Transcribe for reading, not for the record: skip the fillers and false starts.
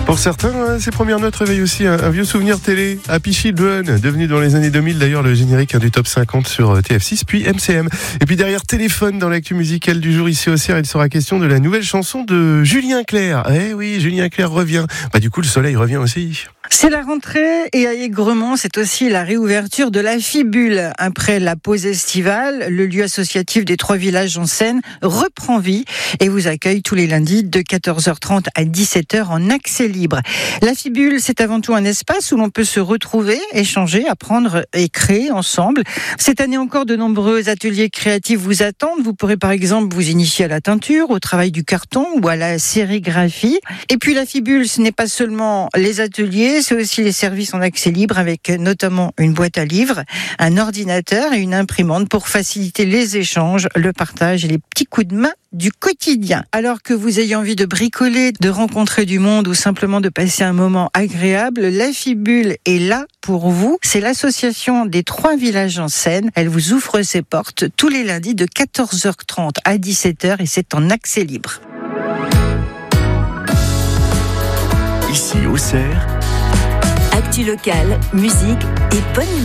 Pour certains, ces premières notes réveillent aussi un vieux souvenir télé. Happy Children, devenu dans les années 2000 d'ailleurs le générique du top 50 sur TF6 puis MCM. Et puis derrière Téléphone, dans l'actu musicale du jour ici au CER, il sera question de la nouvelle chanson de Julien Clerc. Eh oui, Julien Clerc revient. Du coup le soleil revient aussi. C'est la rentrée et à Aigremont, c'est aussi la réouverture de la Fibule. Après la pause estivale, le lieu associatif des 3 villages en Seine reprend vie et vous accueille tous les lundis de 14h30 à 17h en accès libre. La Fibule, c'est avant tout un espace où l'on peut se retrouver, échanger, apprendre et créer ensemble. Cette année encore, de nombreux ateliers créatifs vous attendent. Vous pourrez par exemple vous initier à la teinture, au travail du carton ou à la sérigraphie. Et puis la Fibule, ce n'est pas seulement les ateliers, c'est aussi les services en accès libre avec notamment une boîte à livres, un ordinateur et une imprimante pour faciliter les échanges, le partage et les petits coups de main du quotidien. Alors que vous ayez envie de bricoler, de rencontrer du monde ou simplement de passer un moment agréable, la Fibule est là pour vous. C'est l'association des 3 villages en Seine. Elle vous ouvre ses portes tous les lundis de 14h30 à 17h et c'est en accès libre. Ici au CER, actu locale, musique et bonne humeur.